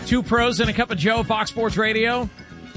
Two pros and a cup of Joe, Fox Sports Radio.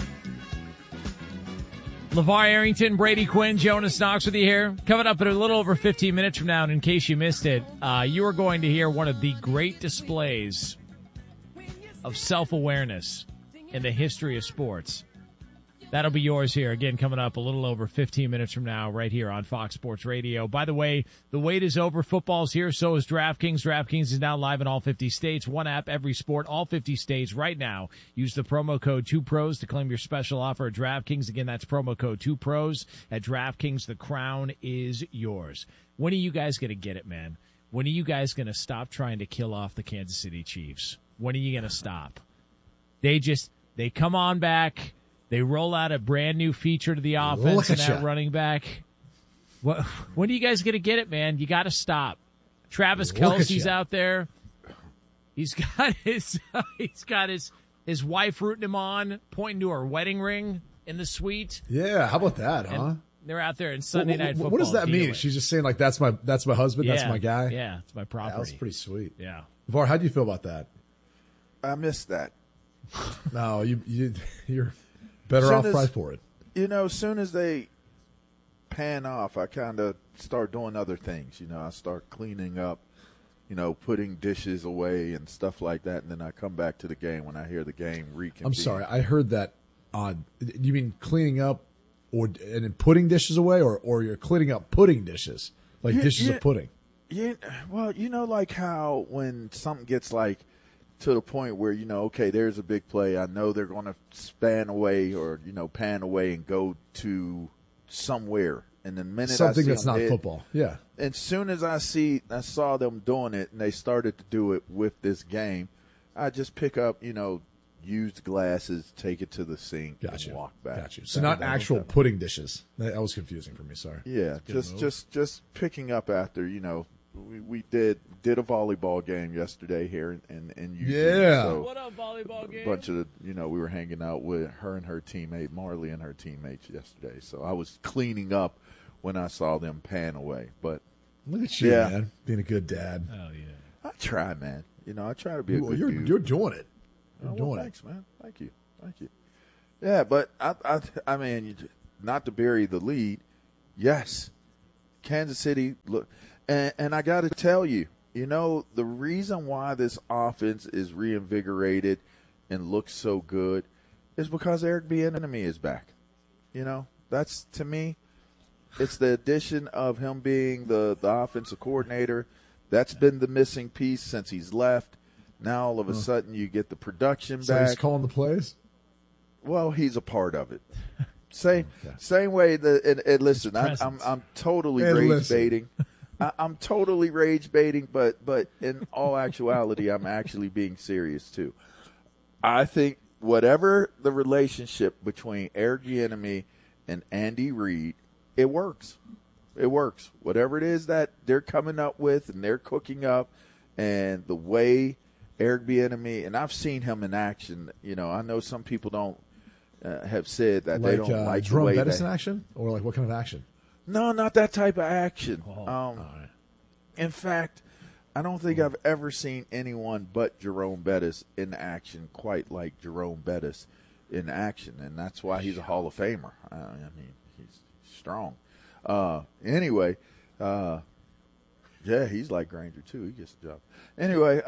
LeVar Arrington, Brady Quinn, Jonas Knox with you here. Coming up in a little over 15 minutes from now, and in case you missed it, you are going to hear one of the great displays of self-awareness in the history of sports. That'll be yours here, again, coming up a little over 15 minutes from now right here on Fox Sports Radio. By the way, the wait is over. Football's here. So is DraftKings. DraftKings is now live in all 50 states. One app, every sport, all 50 states right now. Use the promo code 2pros to claim your special offer at DraftKings. Again, that's promo code 2pros at DraftKings. The crown is yours. When are you guys going to get it, man? When are you guys going to stop trying to kill off the Kansas City Chiefs? When are you going to stop? They come on back. They roll out a brand new feature to the offense and that running back. When are you guys going to get it, man? You got to stop. Travis Kelce's out there. He's got his wife rooting him on, pointing to her wedding ring in the suite. Yeah, how about that, huh? They're out there in Sunday Night Football. What does that mean? She's just saying like that's my husband, that's my guy. Yeah, it's my property. That was pretty sweet. Yeah. VAR, how do you feel about that? I missed that. No, you're better off right for it. As soon as they pan off, I kind of start doing other things. I start cleaning up, putting dishes away and stuff like that, and then I come back to the game when I hear the game reconvene. I'm sorry, I heard that odd. You mean cleaning up and then putting dishes away, or you're cleaning up putting dishes, like dishes of pudding? Yeah, well, like how when something gets like to the point where, okay, there's a big play. I know they're going to span away or, pan away and go to somewhere. And the minute something I see that's not football. Yeah. As soon as I saw them doing it and they started to do it with this game, I just pick up, used glasses, take it to the sink, and walk back. Gotcha. So not actual pudding dishes. That was confusing for me. Sorry. Yeah. Just picking up after, we did a volleyball game yesterday here in Eugene. Yeah. So what up, volleyball game? A bunch of we were hanging out with her and her teammate, Marley and her teammates yesterday. So I was cleaning up when I saw them pan away. But look at you, man, being a good dad. Oh yeah. I try, man. I try to be a good dude. You're doing it. You're doing thanks, it. Man. Thank you. Yeah, but I mean, not to bury the lead. Yes, Kansas City look. And I got to tell you, the reason why this offense is reinvigorated and looks so good is because Eric Bieniemy is back. That's, to me, it's the addition of him being the offensive coordinator. That's been the missing piece since he's left. Now, all of a sudden, you get the production back. So he's calling the plays? Well, he's a part of it. Same way that, and listen, I'm totally rage baiting. I'm totally rage baiting, but in all actuality, I'm actually being serious too. I think whatever the relationship between Eric Bieniemy and Andy Reid, it works. It works. Whatever it is that they're coming up with and they're cooking up, and the way Eric Bieniemy, and I've seen him in action. I know some people don't have said that they don't like Jerome the way Bettis in action, or like what kind of action? No, not that type of action. All right. In fact, I don't think I've ever seen anyone but Jerome Bettis in action quite like Jerome Bettis in action, and that's why he's a Hall of Famer. I mean, he's strong. Anyway, yeah, he's like Granger too. He gets the job. Anyway,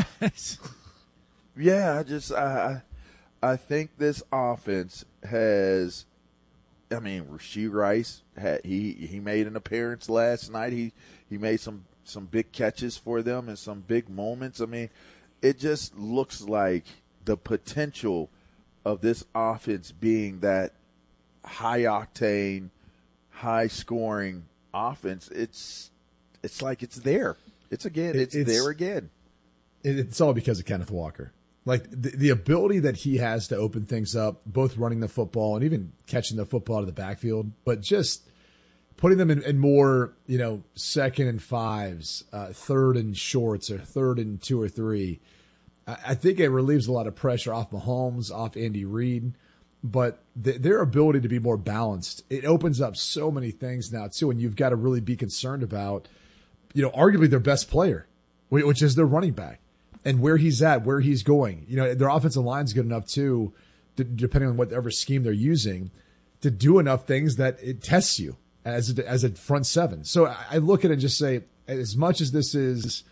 yeah, I think this offense has. I mean, Rashee Rice he made an appearance last night. He made some big catches for them and some big moments. I mean, it just looks like the potential of this offense being that high octane, high scoring offense. It's like it's there. It's there again. It's all because of Kenneth Walker. Like the ability that he has to open things up, both running the football and even catching the football out of the backfield, but just putting them in more, second and fives, third and shorts, or third and 2 or 3. I think it relieves a lot of pressure off Mahomes, off Andy Reid, but their ability to be more balanced, it opens up so many things now too, and you've got to really be concerned about, arguably their best player, which is their running back. and where he's at, where he's going. Their offensive line's good enough too, depending on whatever scheme they're using, to do enough things that it tests you as a front seven. So I look at it and just say, as much as this is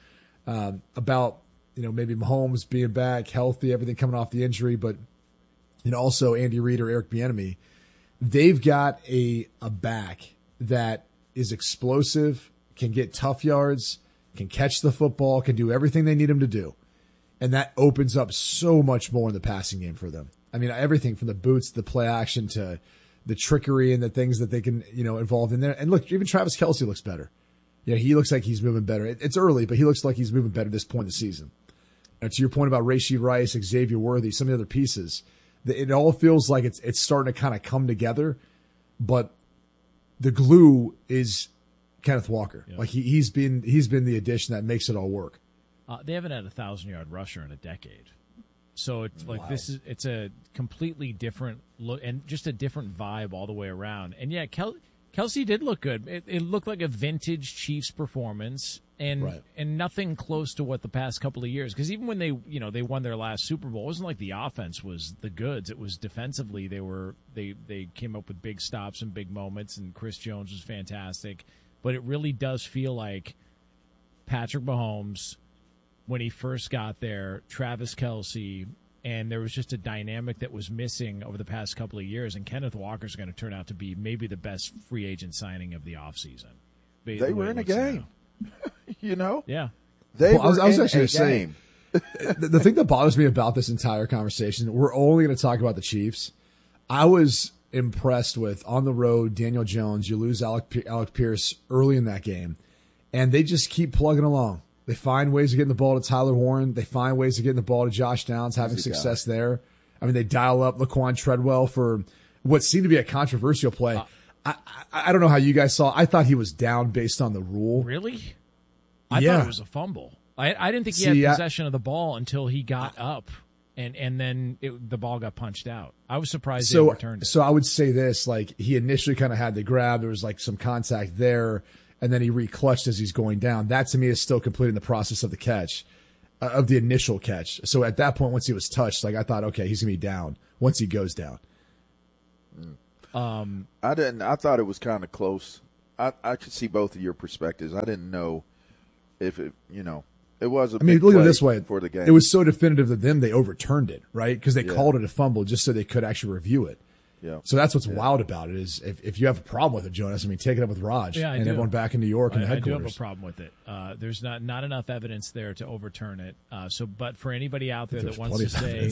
about maybe Mahomes being back, healthy, everything coming off the injury, but also Andy Reid or Eric Bieniemy, they've got a back that is explosive, can get tough yards, can catch the football, can do everything they need him to do. And that opens up so much more in the passing game for them. I mean, everything from the boots, the play action, to the trickery and the things that they can, involve in there. And look, even Travis Kelce looks better. He looks like he's moving better. It's early, but he looks like he's moving better at this point in the season. To your point about Rashee Rice, Xavier Worthy, some of the other pieces, it all feels like it's starting to kind of come together, but the glue is Kenneth Walker. Yeah. Like he's been the addition that makes it all work. They haven't had a 1,000-yard rusher in a decade. So it's like it's a completely different look and just a different vibe all the way around. And yeah, Kelce did look good. It looked like a vintage Chiefs performance, and nothing close to what the past couple of years. Because even when they won their last Super Bowl, it wasn't like the offense was the goods. It was defensively they came up with big stops and big moments, and Chris Jones was fantastic. But it really does feel like Patrick Mahomes when he first got there, Travis Kelce, and there was just a dynamic that was missing over the past couple of years, and Kenneth Walker's going to turn out to be maybe the best free agent signing of the offseason. They were in a game. Yeah. I was actually going to say, the thing that bothers me about this entire conversation, we're only going to talk about the Chiefs. I was impressed with, on the road, Daniel Jones. You lose Alec Pierce early in that game, and they just keep plugging along. They find ways of getting the ball to Tyler Warren. They find ways of getting the ball to Josh Downs, having success there. I mean, they dial up Laquan Treadwell for what seemed to be a controversial play. I don't know how you guys saw. I thought he was down based on the rule. Really? I thought it was a fumble. I didn't think he had possession of the ball until he got up, and then the ball got punched out. I was surprised they returned it. So I would say this, like, he initially kind of had the grab. There was like some contact there, and then he re-clutched as he's going down. That, to me, is still completing the process of the catch, of the initial catch. So at that point, once he was touched, like, I thought, okay, he's going to be down once he goes down. I thought it was kind of close. I could see both of your perspectives. I didn't know if it was a big look play at it this way. For the game. It was so definitive to them, they overturned it, right? Because they called it a fumble just so they could actually review it. Yeah. So that's what's wild about it is if you have a problem with it, Jonas, take it up with Raj and everyone back in New York and the headquarters. I do have a problem with it. There's not enough evidence there to overturn it. But for anybody out there that wants to say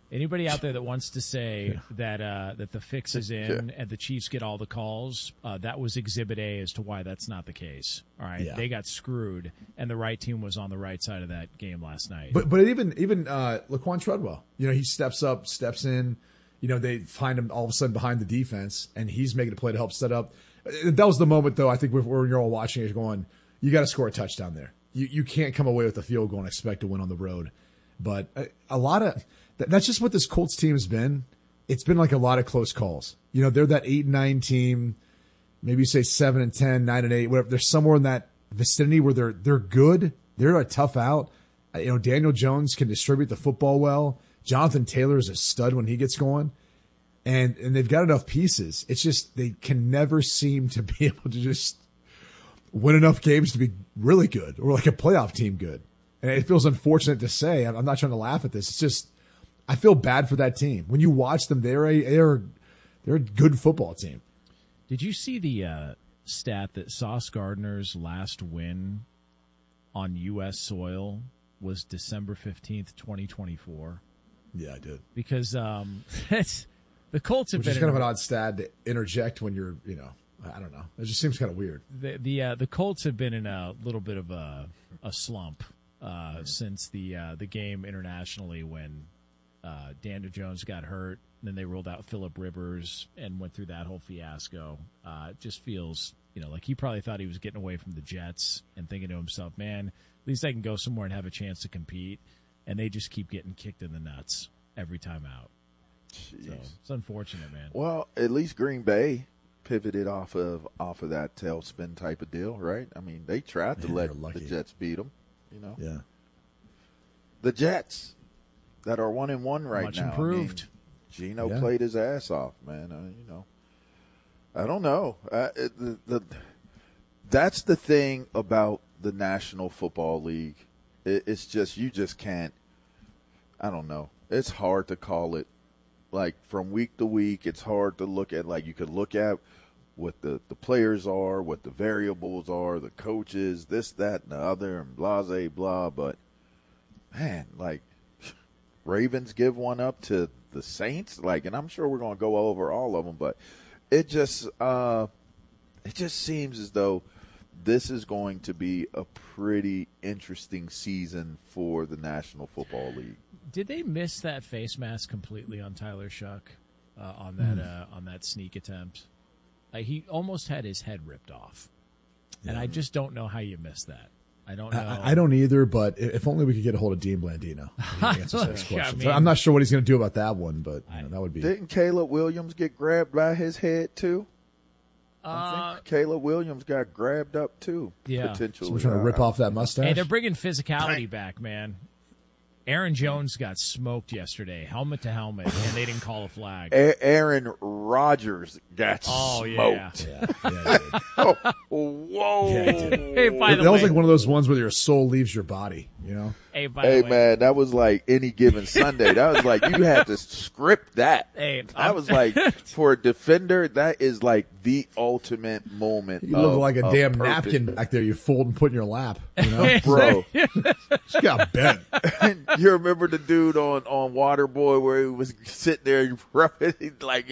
that the fix is in and the Chiefs get all the calls, that was Exhibit A as to why that's not the case. All right, they got screwed, and the right team was on the right side of that game last night. But even Laquan Treadwell, he steps up, steps in. They find him all of a sudden behind the defense, and he's making a play to help set up. That was the moment, though, I think, when you're all watching it going, you got to score a touchdown there. You can't come away with a field goal and expect to win on the road. But a lot of that's just what this Colts team has been. It's been like a lot of close calls. They're that 8-9 team, maybe you say 7-10, 9-8, whatever. They're somewhere in that vicinity where they're good. They're a tough out. Daniel Jones can distribute the football well. Jonathan Taylor is a stud when he gets going, and they've got enough pieces. It's just they can never seem to be able to just win enough games to be really good or like a playoff team good. And it feels unfortunate to say. I'm not trying to laugh at this. It's just I feel bad for that team. When you watch them, they're a good football team. Did you see the stat that Sauce Gardner's last win on U.S. soil was December 15th, 2024? Yeah, I did. Because the Colts have been kind of an odd stat to interject when you're, I don't know. It just seems kind of weird. The Colts have been in a little bit of a slump since the game internationally when Daniel Jones got hurt. And then they rolled out Phillip Rivers and went through that whole fiasco. It just feels, like he probably thought he was getting away from the Jets and thinking to himself, man, at least I can go somewhere and have a chance to compete. And they just keep getting kicked in the nuts every time out. Jeez. So it's unfortunate, man. Well, at least Green Bay pivoted off of that tailspin type of deal, right? I mean, they tried to let the Jets beat them, Yeah. the Jets that are 1-1 right Much now. improved. Geno played his ass off, man. I don't know. That's the thing about the National Football League. It's just, you just can't, I don't know. It's hard to call it. Like, from week to week, it's hard to look at. Like, you could look at what the players are, what the variables are, the coaches, this, that, and the other, and blah, blah, blah. But, man, like, Ravens give one up to the Saints. Like, and I'm sure we're going to go over all of them, but it just seems as though this is going to be a pretty interesting season for the National Football League. Did they miss that face mask completely on Tyler Shuck on that sneak attempt? He almost had his head ripped off, and I just don't know how you missed that. I don't know. I don't either, but if only we could get a hold of Dean Blandino. I'm not sure what he's going to do about that one, but that would be. Didn't Caleb Williams get grabbed by his head too? I think Caleb Williams got grabbed up too. Yeah, potentially. So we're trying to rip off that mustache. Hey, they're bringing physicality back, man. Aaron Jones got smoked yesterday, helmet to helmet, and they didn't call a flag. Aaron Rodgers got smoked. Yeah, whoa. Yeah, hey, by the that way, was like one of those ones where your soul leaves your body, you know? Hey, by the way, man, that was like Any Given Sunday. That was like, you had to script that. Hey, I was like, for a defender, that is like the ultimate moment. You look like a damn perfect. napkin back there you fold and put in your lap, you know? Bro. She got bent. You remember the dude on Waterboy where he was sitting there rubbing, like,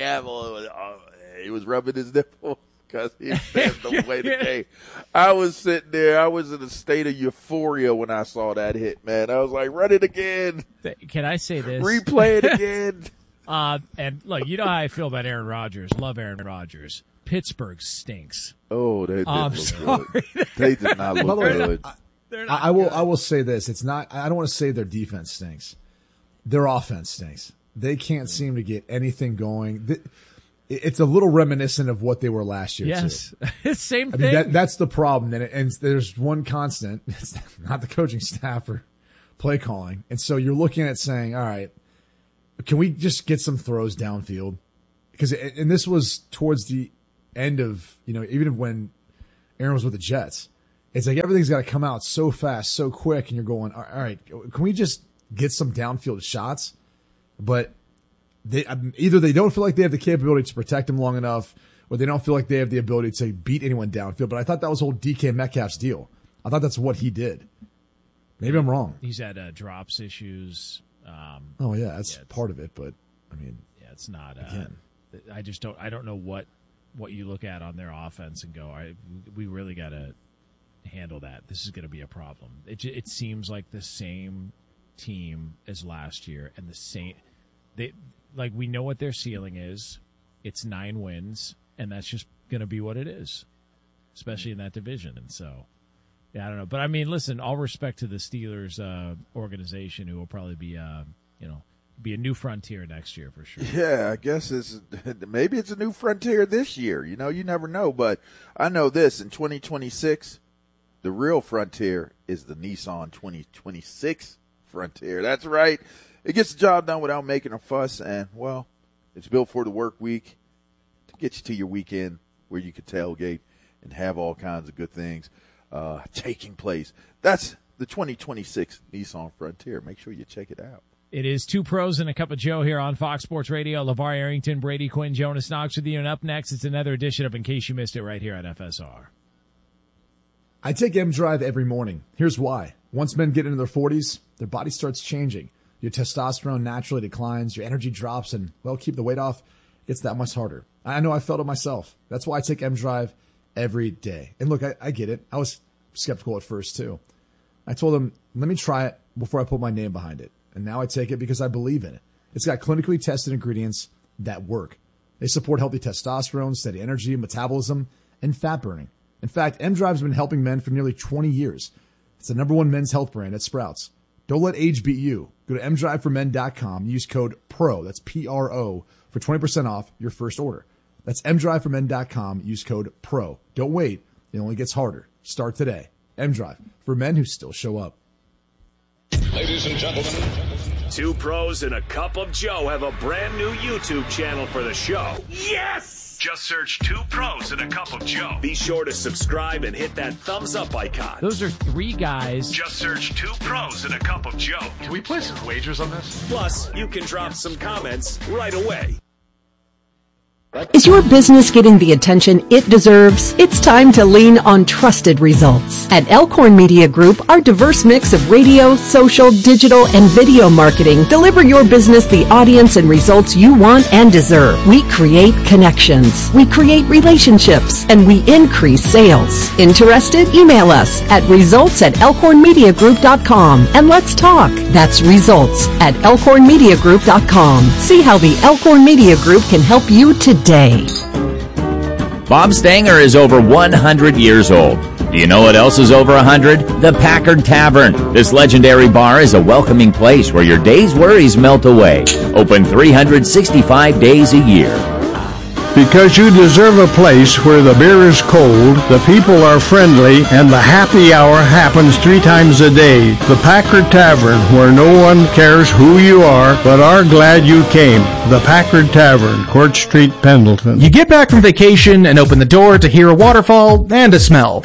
he was rubbing his nipple because he passed away today. I was sitting there. I was in a state of euphoria when I saw that hit, man. I was like, run it again. Can I say this? Replay it again. And look, you know how I feel about Aaron Rodgers. Love Aaron Rodgers. Pittsburgh stinks. Oh, they did look good. They did not look good. I will say this. It's not, I don't want to say their defense stinks. Their offense stinks. They can't seem to get anything going. It's a little reminiscent of what they were last year, yes. too. Same thing. I mean, that's the problem. And there's one constant. It's not the coaching staff or play calling. And so you're looking at saying, all right, can we just get some throws downfield? And this was towards the end of, even when Aaron was with the Jets. It's like everything's got to come out so fast, so quick, and you're going, all right, can we just get some downfield shots? But either they don't feel like they have the capability to protect him long enough, or they don't feel like they have the ability to beat anyone downfield. But I thought that was whole DK Metcalf's deal. I thought that's what he did. Maybe I'm wrong. He's had drops issues. That's part of it. But I mean, it's not. Again, I don't know what you look at on their offense and go, we really got to handle that. This is going to be a problem. It seems like the same team as last year, and the same. We know what their ceiling is. It's 9 wins, and that's just going to be what it is, especially in that division. And so, I don't know. But I mean, listen, all respect to the Steelers organization, who will probably be be a new frontier next year for sure. Yeah, I guess maybe it's a new frontier this year. You never know. But I know this, in 2026, the real frontier is the Nissan 2026 Frontier. That's right. It gets the job done without making a fuss, and, well, it's built for the work week to get you to your weekend where you can tailgate and have all kinds of good things taking place. That's the 2026 Nissan Frontier. Make sure you check it out. It is Two Pros and a Cup of Joe here on Fox Sports Radio. LeVar Arrington, Brady Quinn, Jonas Knox with you. And up next, it's another edition of In Case You Missed It right here on FSR. I take M-Drive every morning. Here's why. Once men get into their 40s, their body starts changing. Your testosterone naturally declines, your energy drops, and, keep the weight off, it's that much harder. I know I felt it myself. That's why I take M-Drive every day. And look, I get it. I was skeptical at first, too. I told them, let me try it before I put my name behind it. And now I take it because I believe in it. It's got clinically tested ingredients that work. They support healthy testosterone, steady energy, metabolism, and fat burning. In fact, M-Drive's been helping men for nearly 20 years. It's the #1 men's health brand at Sprouts. Don't let age beat you. Go to mdriveformen.com. Use code PRO, that's P-R-O, for 20% off your first order. That's mdriveformen.com. Use code PRO. Don't wait. It only gets harder. Start today. M-Drive, for men who still show up. Ladies and gentlemen, Two Pros and a Cup of Joe have a brand new YouTube channel for the show. Yes! Just search Two Pros and a Cup of Joe. Be sure to subscribe and hit that thumbs up icon. Those are three guys. Just search Two Pros and a Cup of Joe. can we place some wagers on this? Plus, you can drop some comments right away. Is your business getting the attention it deserves? It's time to lean on trusted results. At Elkhorn Media Group, our diverse mix of radio, social, digital, and video marketing deliver your business the audience and results you want and deserve. We create connections, we create relationships, and we increase sales. Interested? Email us at results@elkhornmediagroup.com and let's talk. That's results@elkhornmediagroup.com. See how the Elkhorn Media Group can help you today. Bob Stanger is over 100 years old. Do you know what else is over 100? The Packard Tavern. This legendary bar is a welcoming place where your day's worries melt away. Open 365 days a year. Because you deserve a place where the beer is cold, the people are friendly, and the happy hour happens 3 times a day. The Packard Tavern, where no one cares who you are, but are glad you came. The Packard Tavern, Court Street, Pendleton. You get back from vacation and open the door to hear a waterfall and a smell.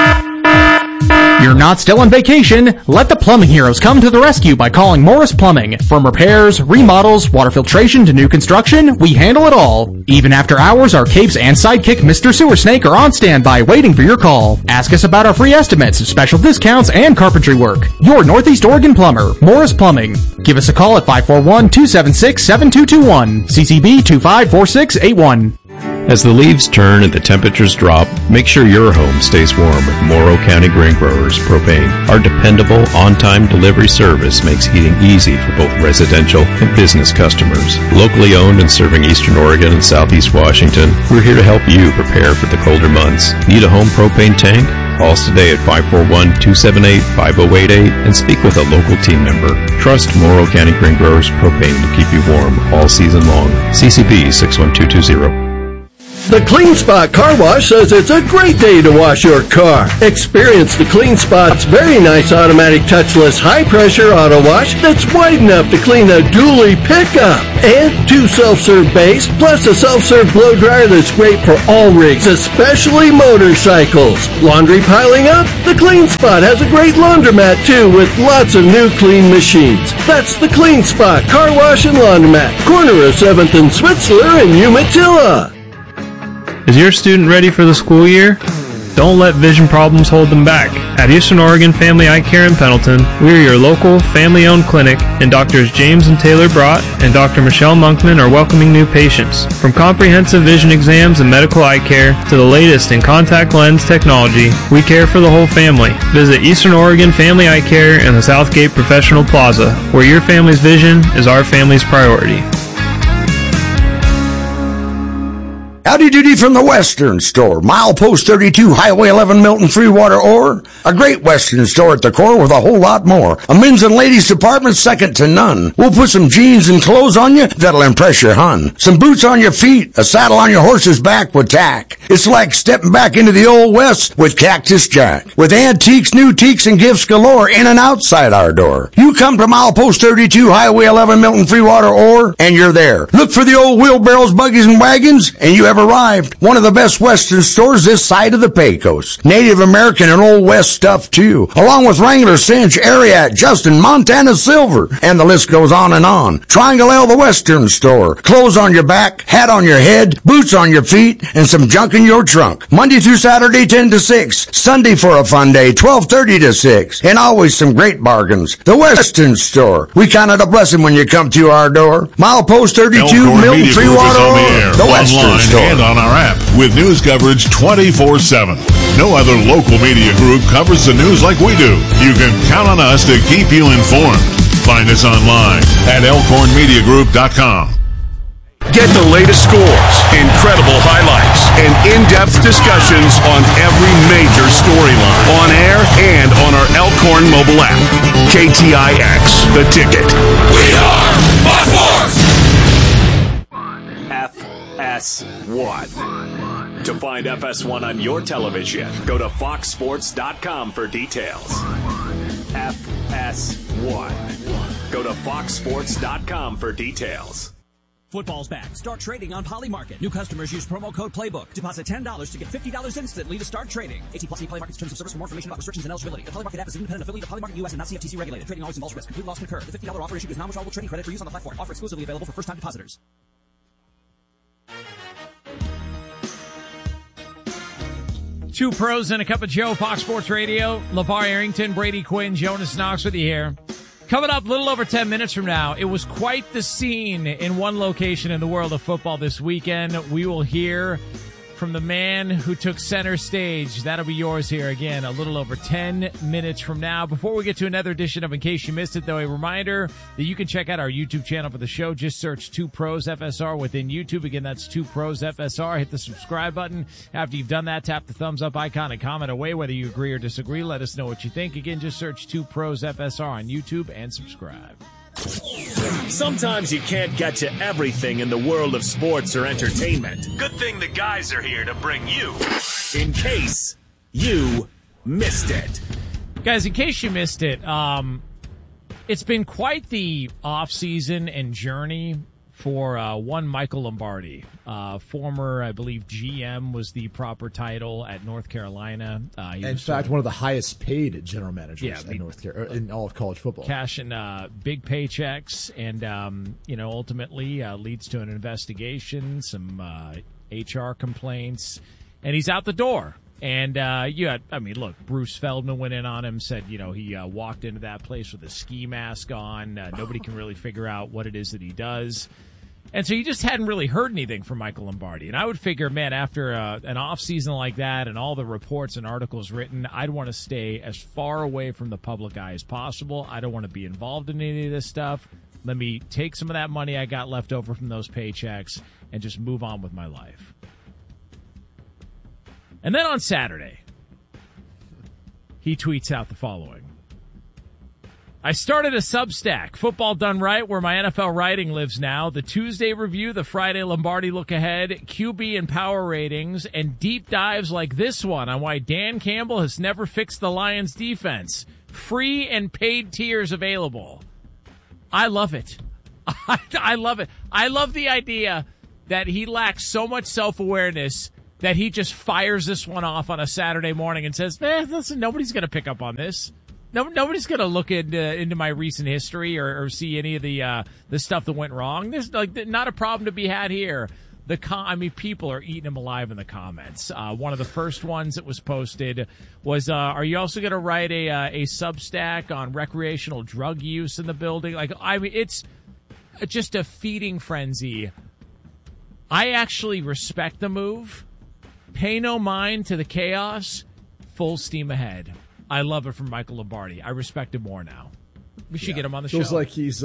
You're not still on vacation. Let the plumbing heroes come to the rescue by calling Morris Plumbing. From repairs, remodels, water filtration to new construction, we handle it all. Even after hours, our capes and sidekick Mr. Sewer Snake are on standby waiting for your call. Ask us about our free estimates, special discounts, and carpentry work. Your Northeast Oregon plumber, Morris Plumbing. Give us a call at 541-276-7221. CCB 254681. As the leaves turn and the temperatures drop, make sure your home stays warm with Morrow County Grain Growers Propane. Our dependable, on-time delivery service makes heating easy for both residential and business customers. Locally owned and serving Eastern Oregon and Southeast Washington, we're here to help you prepare for the colder months. Need a home propane tank? Call us today at 541-278-5088 and speak with a local team member. Trust Morrow County Grain Growers Propane to keep you warm all season long. CCB 61220. The Clean Spot Car Wash says it's a great day to wash your car. Experience the Clean Spot's very nice automatic touchless high-pressure auto wash that's wide enough to clean a dually pickup. And 2 self-serve bays, plus a self-serve blow dryer that's great for all rigs, especially motorcycles. Laundry piling up? The Clean Spot has a great laundromat too with lots of new clean machines. That's the Clean Spot Car Wash and Laundromat, corner of 7th and Switzler in Umatilla. Is your student ready for the school year? Don't let vision problems hold them back. At Eastern Oregon Family Eye Care in Pendleton, we are your local, family-owned clinic, and Drs. James and Taylor Brott and Dr. Michelle Monkman are welcoming new patients. From comprehensive vision exams and medical eye care to the latest in contact lens technology, we care for the whole family. Visit Eastern Oregon Family Eye Care in the Southgate Professional Plaza, where your family's vision is our family's priority. Howdy doody from the Western Store. Milepost 32, Highway 11, Milton, Freewater, Ore. A great Western store at the core with a whole lot more. A men's and ladies department second to none. We'll put some jeans and clothes on you that'll impress your hun. Some boots on your feet, a saddle on your horse's back with tack. It's like stepping back into the old West with Cactus Jack. With antiques, new teaks, and gifts galore in and outside our door. You come to Milepost 32, Highway 11, Milton, Freewater, Ore, and you're there. Look for the old wheelbarrows, buggies, and wagons, and you have arrived. One of the best Western stores this side of the Pecos. Native American and Old West stuff too, along with Wrangler, Cinch, Ariat, Justin, Montana Silver, and the list goes on and on. Triangle L, the Western Store. Clothes on your back, hat on your head, boots on your feet, and some junk in your trunk. Monday through Saturday, 10 to 6. Sunday for a fun day, 12:30 to 6. And always some great bargains. The Western Store. We count it a blessing when you come to our door. Milepost 32, Milton, Freewater, the Western Store. And on our app with news coverage 24/7. No other local media group covers the news like we do. You can count on us to keep you informed. Find us online at elkhornmediagroup.com. Get the latest scores, incredible highlights, and in-depth discussions on every major storyline on air and on our Elkhorn mobile app. KTIX, The Ticket. We are Fox FS1. To find FS1 on your television, go to foxsports.com for details. FS1. one. Go to foxsports.com for details. Football's back. Start trading on Polymarket. New customers use promo code PLAYBOOK. Deposit $10 to get $50 instantly to start trading. 18+ Polymarket's terms of service. For more information about restrictions and eligibility. The Polymarket app is an independent affiliate of Polymarket US and not CFTC regulated. Trading always involves risk. Complete loss can occur. The $50 offer issued is non-withdrawable trading credit for use on the platform. Offer exclusively available for first-time depositors. Two pros and a cup of Joe, Fox Sports Radio. LeVar Arrington, Brady Quinn, Jonas Knox with you here. Coming up a little over 10 minutes from now, it was quite the scene in one location in the world of football this weekend. We will hear from the man who took center stage. That'll be yours here again a little over 10 minutes from now. Before we get to another edition of In Case You Missed It, though, a reminder that you can check out our YouTube channel for the show. Just search 2 Pros FSR within YouTube. Again, that's 2 Pros FSR. Hit the subscribe button. After you've done that, tap the thumbs up icon and comment away whether you agree or disagree. Let us know what you think. Again, just search 2 Pros FSR on YouTube and subscribe. Sometimes you can't get to everything in the world of sports or entertainment. Good thing the guys are here to bring you In Case You Missed It. Guys, in case you missed it, it's been quite the off-season and journey for one Michael Lombardi. Former, I believe, GM was the proper title at North Carolina. In fact, one of the highest paid general managers in North Carolina, in all of college football. Cashing big paychecks, and ultimately leads to an investigation, some HR complaints, and he's out the door. And look, Bruce Feldman went in on him, said, he walked into that place with a ski mask on. Nobody can really figure out what it is that he does. And so you just hadn't really heard anything from Michael Lombardi. And I would figure, man, after an off season like that and all the reports and articles written, I'd want to stay as far away from the public eye as possible. I don't want to be involved in any of this stuff. Let me take some of that money I got left over from those paychecks and just move on with my life. And then on Saturday, he tweets out the following. I started a Substack, Football Done Right, where my NFL writing lives now. The Tuesday review, the Friday Lombardi look ahead, QB and power ratings, and deep dives like this one on why Dan Campbell has never fixed the Lions defense. Free and paid tiers available. I love it. I love it. I love the idea that he lacks so much self-awareness that he just fires this one off on a Saturday morning and says, listen, nobody's going to pick up on this. Nobody's going to look into my recent history or see any of the stuff that went wrong. There's not a problem to be had here. People are eating him alive in the comments. One of the first ones that was posted was, are you also going to write a Substack on recreational drug use in the building? It's just a feeding frenzy. I actually respect the move. Pay no mind to the chaos. Full steam ahead. I love it from Michael Lombardi. I respect him more now. We should get him on the show. Feels like he's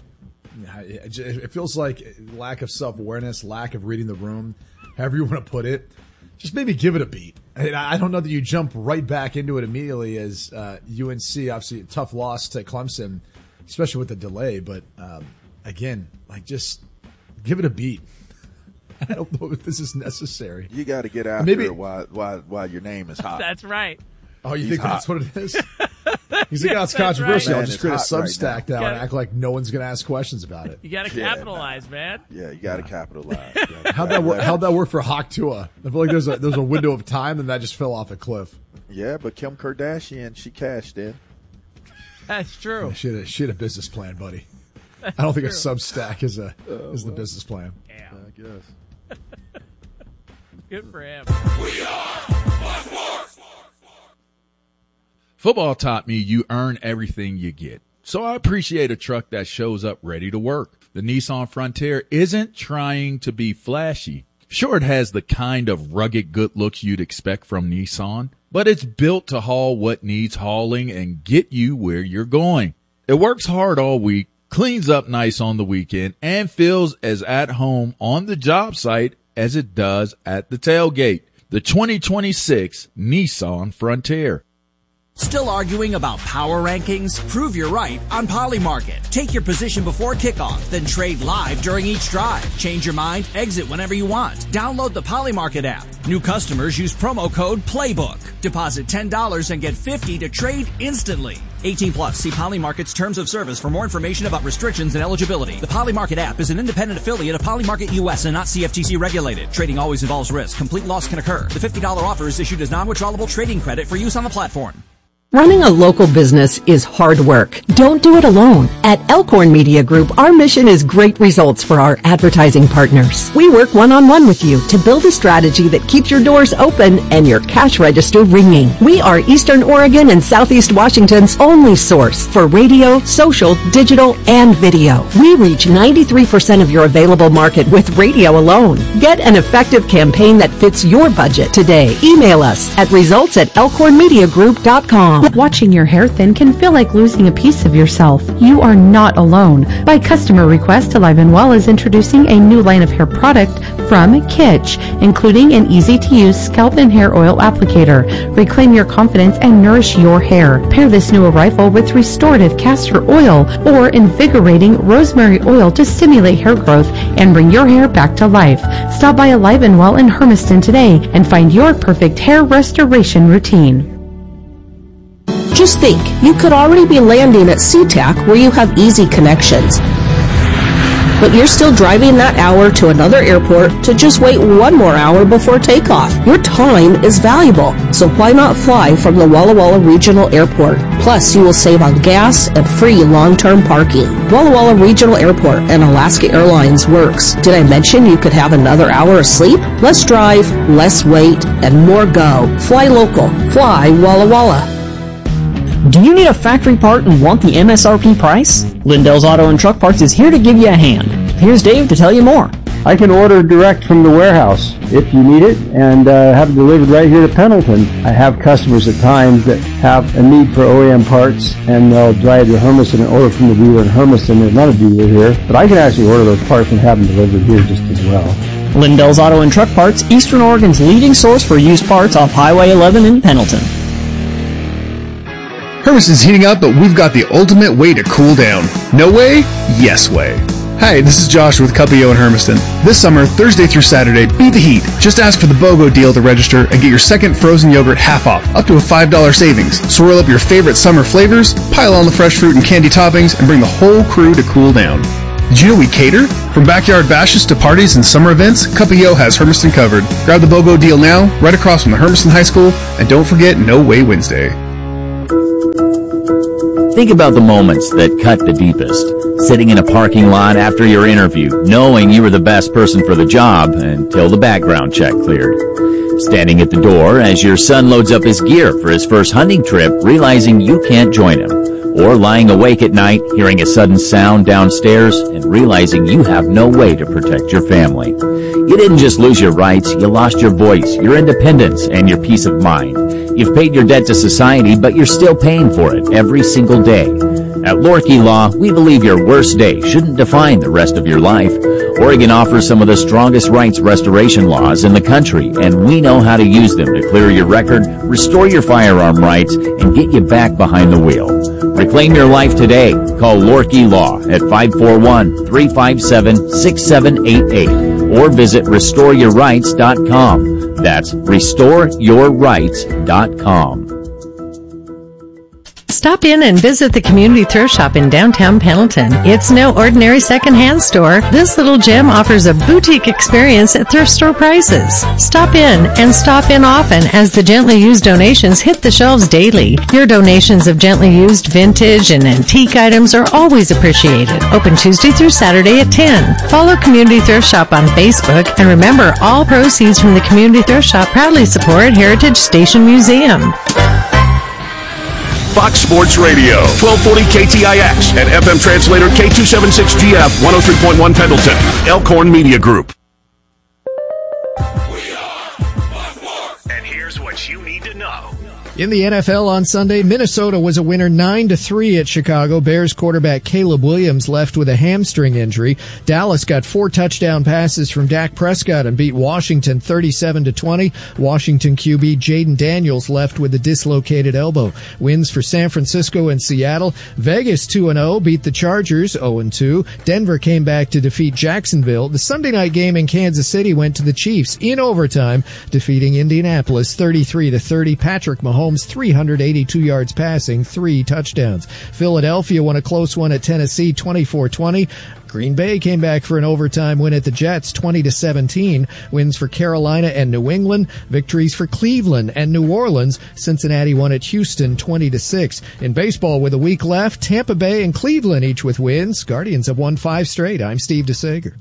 it feels like lack of self-awareness, lack of reading the room, however you want to put it. Just maybe give it a beat. I don't know that you jump right back into it immediately as UNC, obviously a tough loss to Clemson, especially with the delay. But again, just give it a beat. I don't know if this is necessary. You got to get after it while your name is hot. That's right. Oh, you think that's what it is? He's like, it's controversial. Right. I'll just create a Substack now and act like no one's going to ask questions about it. You got to capitalize, man. Yeah, you got to capitalize. How'd that work for Hawk Tua? I feel like there's a window of time, and that just fell off a cliff. Yeah, but Kim Kardashian, she cashed in. That's true. Yeah, she had a business plan, buddy. That's I don't think true. A Substack is the business plan. Yeah, I guess. Good for him. We are Sports. Football taught me you earn everything you get. So I appreciate a truck that shows up ready to work. The Nissan Frontier isn't trying to be flashy. Sure, it has the kind of rugged good looks you'd expect from Nissan, but it's built to haul what needs hauling and get you where you're going. It works hard all week, cleans up nice on the weekend, and feels as at home on the job site as it does at the tailgate. The 2026 Nissan Frontier. Still arguing about power rankings? Prove you're right on Polymarket. Take your position before kickoff, then trade live during each drive. Change your mind, exit whenever you want. Download the Polymarket app. New customers use promo code PLAYBOOK. Deposit $10 and get $50 to trade instantly. 18 plus. See Poly Market's terms of service for more information about restrictions and eligibility. The Poly Market app is an independent affiliate of Poly Market US and not CFTC regulated. Trading always involves risk. Complete loss can occur. The $50 offer is issued as non-withdrawable trading credit for use on the platform. Running a local business is hard work. Don't do it alone. At Elkhorn Media Group, our mission is great results for our advertising partners. We work one-on-one with you to build a strategy that keeps your doors open and your cash register ringing. We are Eastern Oregon and Southeast Washington's only source for radio, social, digital, and video. We reach 93% of your available market with radio alone. Get an effective campaign that fits your budget today. Email us at results@elkhornmediagroup.com. Watching your hair thin can feel like losing a piece of yourself. You are not alone. By customer request, Alive and Well is introducing a new line of hair product from Kitsch, including an easy-to-use scalp and hair oil applicator. Reclaim your confidence and nourish your hair. Pair this new arrival with restorative castor oil or invigorating rosemary oil to stimulate hair growth and bring your hair back to life. Stop by Alive and Well in Hermiston today and find your perfect hair restoration routine. Just think, you could already be landing at SeaTac where you have easy connections. But you're still driving that hour to another airport to just wait one more hour before takeoff. Your time is valuable, so why not fly from the Walla Walla Regional Airport? Plus, you will save on gas and free long-term parking. Walla Walla Regional Airport and Alaska Airlines works. Did I mention you could have another hour of sleep? Less drive, less wait, and more go. Fly local. Fly Walla Walla. Do you need a factory part and want the MSRP price? Lindell's Auto and Truck Parts is here to give you a hand. Here's Dave to tell you more. I can order direct from the warehouse if you need it and have it delivered right here to Pendleton. I have customers at times that have a need for OEM parts and they'll drive to Hermiston and order from the dealer in Hermiston. There's not a dealer here, but I can actually order those parts and have them delivered here just as well. Lindell's Auto and Truck Parts, Eastern Oregon's leading source for used parts off Highway 11 in Pendleton. Hermiston's heating up, but we've got the ultimate way to cool down. No way? Yes way. Hi, this is Josh with Cuppio in Hermiston. This summer, Thursday through Saturday, beat the heat. Just ask for the BOGO deal to register and get your second frozen yogurt half off, up to a $5 savings. Swirl up your favorite summer flavors, pile on the fresh fruit and candy toppings, and bring the whole crew to cool down. Did you know we cater? From backyard bashes to parties and summer events, Cuppio has Hermiston covered. Grab the BOGO deal now, right across from the Hermiston High School, and don't forget No Way Wednesday. Think about the moments that cut the deepest. Sitting in a parking lot after your interview, knowing you were the best person for the job until the background check cleared. Standing at the door as your son loads up his gear for his first hunting trip, realizing you can't join him. Or lying awake at night, hearing a sudden sound downstairs and realizing you have no way to protect your family. You didn't just lose your rights, you lost your voice, your independence, and your peace of mind. You've paid your debt to society, but you're still paying for it every single day. At Lorkey Law, we believe your worst day shouldn't define the rest of your life. Oregon offers some of the strongest rights restoration laws in the country, and we know how to use them to clear your record, restore your firearm rights, and get you back behind the wheel. Reclaim your life today. Call Lorkey Law at 541-357-6788 or visit restoreyourrights.com. That's restoreyourrights.com. Stop in and visit the Community Thrift Shop in downtown Pendleton. It's no ordinary secondhand store. This little gem offers a boutique experience at thrift store prices. Stop in and stop in often as the gently used donations hit the shelves daily. Your donations of gently used vintage and antique items are always appreciated. Open Tuesday through Saturday at 10. Follow Community Thrift Shop on Facebook, and remember, all proceeds from the Community Thrift Shop proudly support Heritage Station Museum. Fox Sports Radio, 1240 KTIX, and FM translator K276GF, 103.1 Pendleton, Elkhorn Media Group. And here's what you need to know. In the NFL on Sunday, Minnesota was a winner 9-3 at Chicago. Bears quarterback Caleb Williams left with a hamstring injury. Dallas got 4 touchdown passes from Dak Prescott and beat Washington 37-20. Washington QB Jaden Daniels left with a dislocated elbow. Wins for San Francisco and Seattle. Vegas 2-0 beat the Chargers 0-2. Denver came back to defeat Jacksonville. The Sunday night game in Kansas City went to the Chiefs in overtime, defeating Indianapolis 33-30. Patrick Mahomes Mahomes 382 yards passing, 3 touchdowns. Philadelphia won a close one at Tennessee 24-20. Green Bay came back for an overtime win at the Jets, 20-17. Wins for Carolina and New England. Victories for Cleveland and New Orleans. Cincinnati won at Houston, 20-6. In baseball, with a week left, Tampa Bay and Cleveland each with wins. Guardians have won 5 straight. I'm Steve DeSager.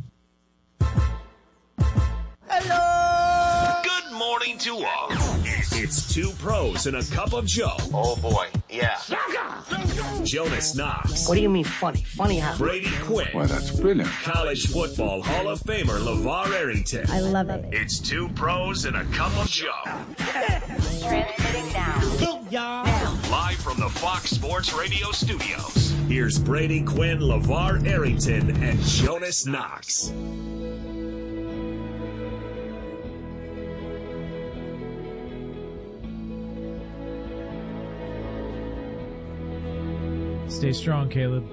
Good morning to all. It's 2 pros and a cup of Joe. Oh boy, yeah. Jonas Knox. What do you mean funny? Funny how? Brady Quinn. Well, that's brilliant. College football Hall of Famer LeVar Arrington. I love it. It's 2 pros and a cup of Joe. Transmitting now. Live from the Fox Sports Radio studios. Here's Brady Quinn, LeVar Arrington, and Jonas Knox. Stay strong, Caleb.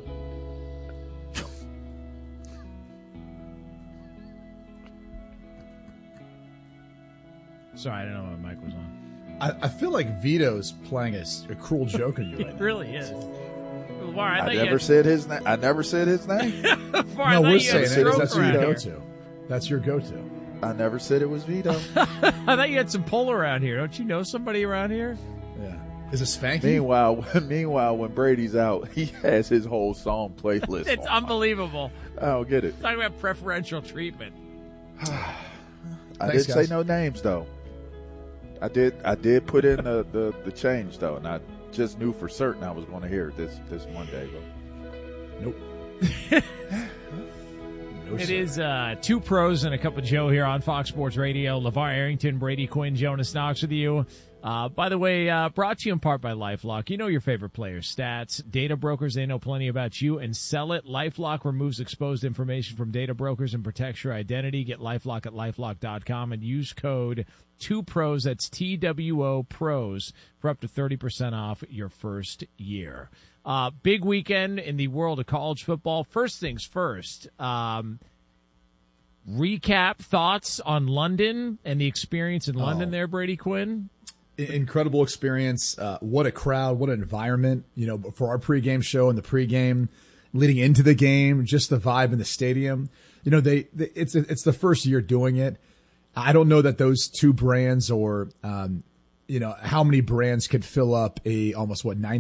Sorry, I didn't know my mic was on. I feel like Vito's playing a cruel joke on you right It now. really is. LeVar, I never said his name. I never said his name. No, we're saying it. That's your go-to. That's your go-to. I never said it was Vito. I thought you had some pull around here. Don't you know somebody around here? Yeah. Is it Spanky? Meanwhile, when Brady's out, he has his whole song playlist. It's unbelievable. I don't get it. Talking about preferential treatment. I didn't say no names though. I did put in the change though, and I just knew for certain I was going to hear it this Monday. But nope. It is 2 pros and a cup of Joe here on Fox Sports Radio. LeVar Arrington, Brady Quinn, Jonas Knox with you. By the way, brought to you in part by LifeLock. You know your favorite players' stats. Data brokers, they know plenty about you and sell it. LifeLock removes exposed information from data brokers and protects your identity. Get LifeLock at LifeLock.com and use code 2pros, that's TWO pros, for up to 30% off your first year. Big weekend in the world of college football. First things first, recap thoughts on London and the experience in London there, Brady Quinn. Incredible experience. What a crowd, what an environment, for our pregame show and the pregame leading into the game, just the vibe in the stadium. It's the first year doing it. I don't know that those 2 brands or, how many brands could fill up a almost 90